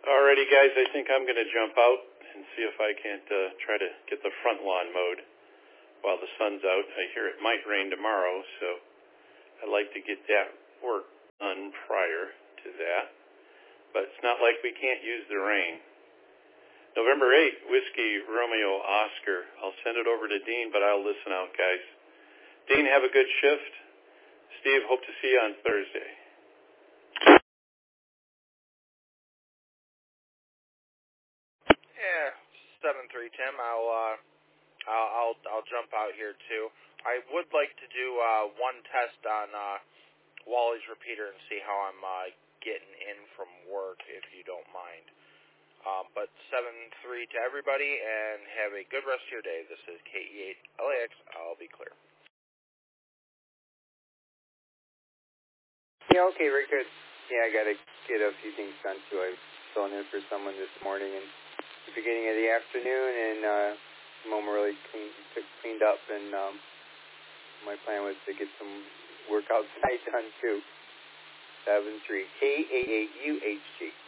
Alrighty, guys, I think I'm going to jump out and see if I can't try to get the front lawn mowed while the sun's out. I hear it might rain tomorrow, so I'd like to get that work done prior to that. But it's not like we can't use the rain. November 8th, Whiskey Romeo Oscar. I'll send it over to Dean, but I'll listen out, guys. Dean, have a good shift. Steve, hope to see you on Thursday. Yeah, 7-3, Tim. I'll jump out here too. I would like to do one test on Wally's repeater and see how I'm getting in from work, if you don't mind. But 7-3 to everybody, and have a good rest of your day. This is KE8LAX. I'll be clear. Yeah, okay, very good. Yeah, I got to get a few things done too. I was filling in for someone this morning and the beginning of the afternoon, and mom really cleaned up, and my plan was to get some work outside done too. 7-3 KAAUHG.